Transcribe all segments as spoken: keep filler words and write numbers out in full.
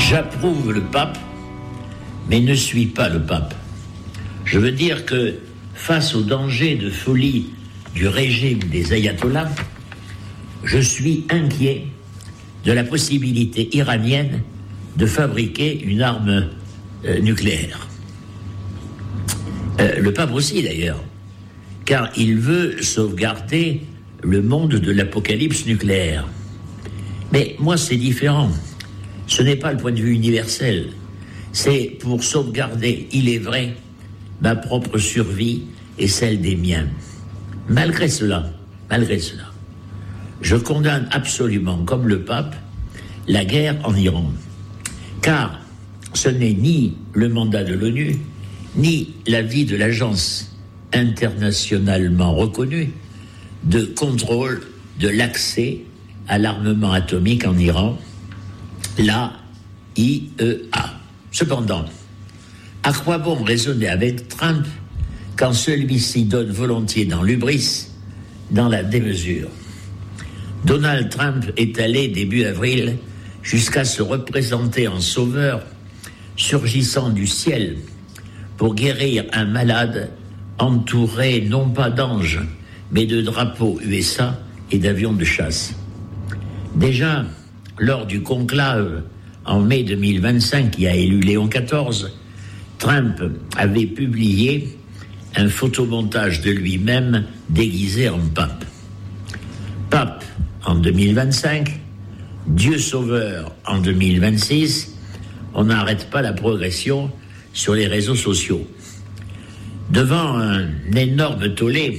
J'approuve le pape, mais ne suis pas le pape. Je veux dire que face au danger de folie du régime des ayatollahs, je suis inquiet de la possibilité iranienne de fabriquer une arme euh, nucléaire. Euh, le pape aussi d'ailleurs, car il veut sauvegarder le monde de l'apocalypse nucléaire. Mais moi c'est différent. Ce n'est pas le point de vue universel. C'est pour sauvegarder, il est vrai, ma propre survie et celle des miens. Malgré cela, malgré cela, je condamne absolument, comme le pape, la guerre en Iran. Car ce n'est ni le mandat de l'ONU, ni l'avis de l'agence internationalement reconnue de contrôle de l'accès à l'armement atomique en Iran, l'A I E A. Cependant, à quoi bon raisonner avec Trump quand celui-ci donne volontiers dans l'hubris, dans la démesure? Donald Trump est allé début avril jusqu'à se représenter en sauveur surgissant du ciel pour guérir un malade entouré non pas d'anges mais de drapeaux U S A et d'avions de chasse. Déjà, lors du conclave en mai deux mille vingt-cinq qui a élu Léon quatorze, Trump avait publié un photomontage de lui-même déguisé en pape. Pape en deux mille vingt-cinq, Dieu sauveur en deux mille vingt-six, on n'arrête pas la progression sur les réseaux sociaux. Devant un énorme tollé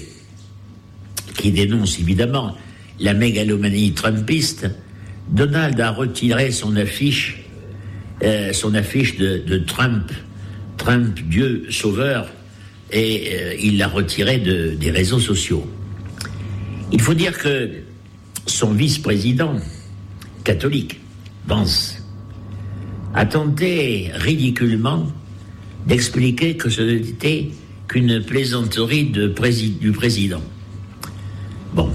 qui dénonce évidemment la mégalomanie trumpiste, Donald a retiré son affiche, euh, son affiche de, de Trump, Trump Dieu sauveur, et euh, il l'a retiré de, des réseaux sociaux. Il faut dire que son vice-président catholique, Vance, a tenté ridiculement d'expliquer que ce n'était qu'une plaisanterie de prési- du président. Bon,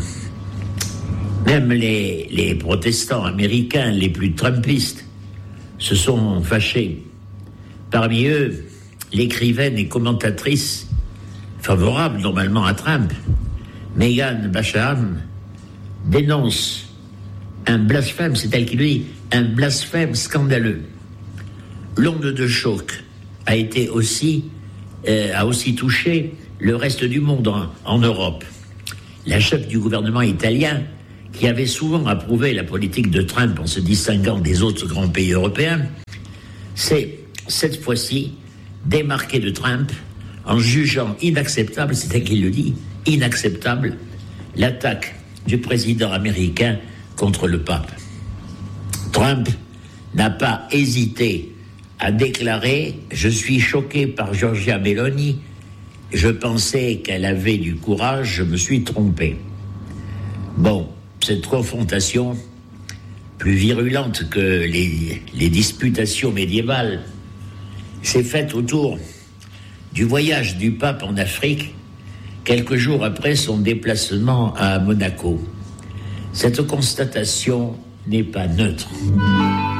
même les, les protestants américains les plus trumpistes se sont fâchés. Parmi eux, l'écrivaine et commentatrice favorable normalement à Trump, Meghan Basham, dénonce un blasphème, c'est elle qui le dit, un blasphème scandaleux. L'onde de choc a été aussi, euh, a aussi touché le reste du monde en, en Europe. La chef du gouvernement italien, qui avait souvent approuvé la politique de Trump en se distinguant des autres grands pays européens, s'est cette fois-ci démarqué de Trump en jugeant inacceptable, c'est elle qui le dit, inacceptable, l'attaque du président américain contre le pape. Trump n'a pas hésité à déclarer « Je suis choqué par Giorgia Meloni, je pensais qu'elle avait du courage, je me suis trompé. » Bon, cette confrontation, plus virulente que les, les disputations médiévales, s'est faite autour du voyage du pape en Afrique, quelques jours après son déplacement à Monaco. Cette constatation n'est pas neutre.